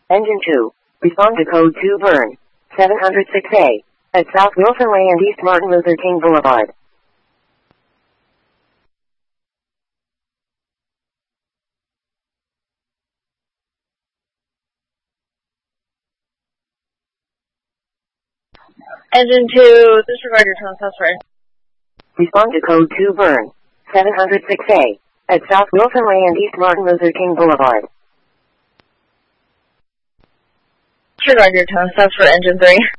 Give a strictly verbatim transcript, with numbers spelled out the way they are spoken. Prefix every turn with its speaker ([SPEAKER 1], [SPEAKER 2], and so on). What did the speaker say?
[SPEAKER 1] Engine two. Respond to code two burn. seven oh six A. At South Wilson Way and East Martin Luther King Boulevard.
[SPEAKER 2] Engine two, disregard your tone transfer.
[SPEAKER 1] Respond to code two burn. seven oh six A. At South Wilson Way and East Martin Luther King Boulevard.
[SPEAKER 2] Disregard your tone transfer, engine three.